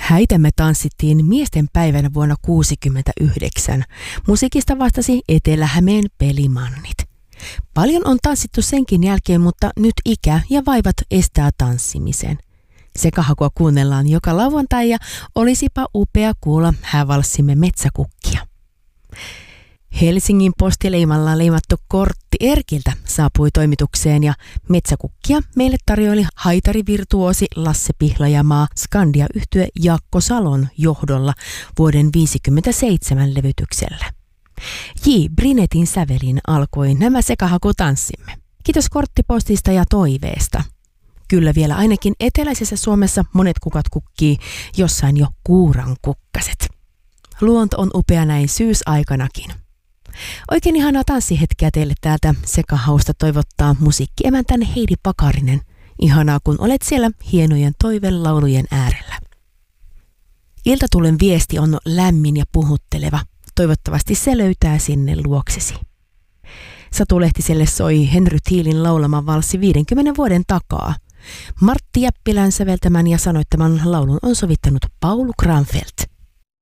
Häitä me tanssittiin miesten päivänä vuonna 1969. Musiikista vastasi Etelä-Hämeen pelimannit. Paljon on tanssittu senkin jälkeen, mutta nyt ikä ja vaivat estää tanssimisen. Sekahakua kuunnellaan joka lauantai ja olisipa upea kuulla häävalssimme Metsäkukkia. Helsingin postileimalla leimattu kortti Erkiltä saapui toimitukseen ja Metsäkukkia meille tarjoili haitarivirtuosi Lasse Pihlajamaa Skandia-yhtye Jaakko Salon johdolla vuoden 1957 levytyksellä. J. Brinetin sävelin alkoi nämä sekahakutanssimme. Kiitos korttipostista ja toiveesta. Kyllä vielä ainakin eteläisessä Suomessa monet kukat kukkii, jossain jo kuuran kukkaset. Luonto on upea näin syysaikanakin. Oikein ihanaa tanssihetkeä teille täältä Sekahausta toivottaa musiikkiemäntäni Heidi Pakarinen. Ihanaa kun olet siellä hienojen toivelaulujen äärellä. Iltatulen viesti on lämmin ja puhutteleva. Toivottavasti se löytää sinne luoksesi. Satu Lehtiselle soi Henry Thielin laulama valssi 50 vuoden takaa. Martti Jäppilän säveltämän ja sanoittaman laulun on sovittanut Paul Granfeldt.